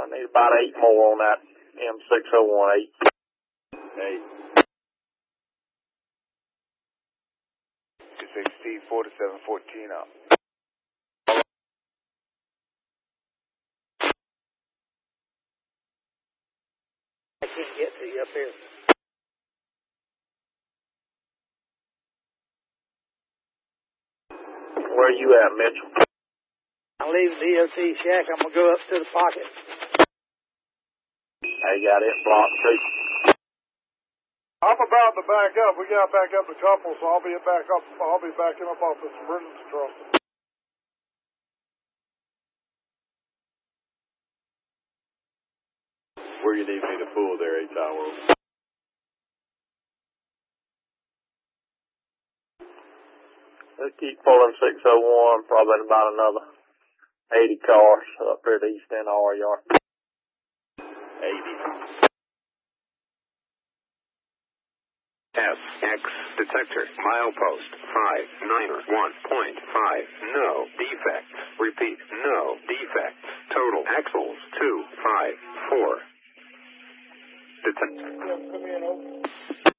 need about 8 more on that M6018. 8. 260, 4714 up. I can't get to you up here. Where you at, Mitchell? I'm leaving DOT shack. I'm going to go up to the pocket. I got it blocked too. I'm about to back up. We got to back up the couple, so I'll be backing up off this emergency crossing. Where you need me to pull there, H-Tower? Let's keep pulling 601, probably about another 80 cars up here at the east end of our yard. 80. SX detector, milepost 591.5, no defects. Repeat, no defects. Total axles 254. Detector. Come in, over.